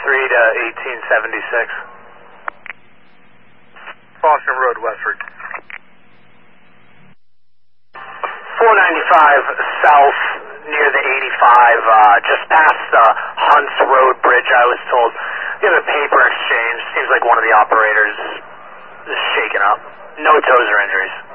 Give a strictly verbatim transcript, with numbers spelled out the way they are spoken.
three to eighteen seventy-six. Boston Road, Westford. four ninety-five south near the eighty-five, uh, just past the Hunts Road Bridge, I was told. We have a paper exchange. Seems like one of the operators is shaken up. No toes or injuries.